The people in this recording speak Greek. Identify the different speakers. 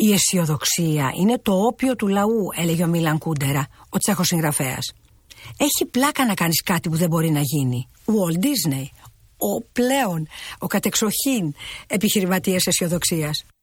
Speaker 1: Η αισιοδοξία είναι το όπιο του λαού, έλεγε ο Μίλαν Κούντερα, ο Τσέχος συγγραφέας. Έχει πλάκα να κάνεις κάτι που δεν μπορεί να γίνει. Walt Disney, ο κατεξοχήν επιχειρηματίας αισιοδοξίας.